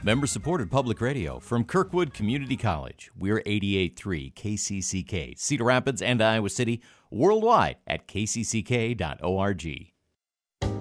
Member-supported public radio from Kirkwood Community College. We're 88.3 KCCK, Cedar Rapids and Iowa City, worldwide at kcck.org.